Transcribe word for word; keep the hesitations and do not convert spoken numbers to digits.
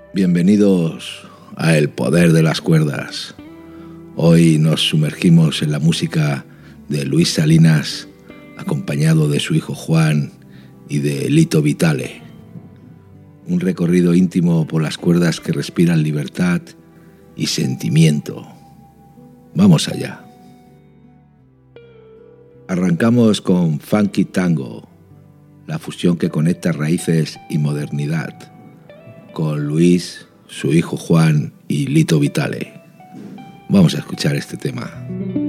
Bienvenidos a El Poder de las Cuerdas. Hoy nos sumergimos en la música de Luis Salinas, acompañado de su hijo Juan y de Lito Vitale. Un recorrido íntimo por las cuerdas que respiran libertad y sentimiento. Vamos allá. Arrancamos con Funky Tango, la fusión que conecta raíces y modernidad, con Luis, su hijo Juan y Lito Vitale. Vamos a escuchar este tema.